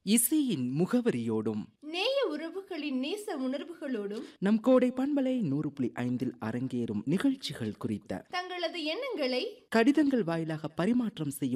இசையின் முகவரியோடும் நேய உறவுகளின் நேச உணர்வுகளோடும் நம் கோடை பண்பலை 100.5 அரங்கேறும் நிகழ்ச்சிகள் குறித்த தங்களது எண்ணங்களை கடிதங்கள் வாயிலாக பரிமாற்றம் செய்யும்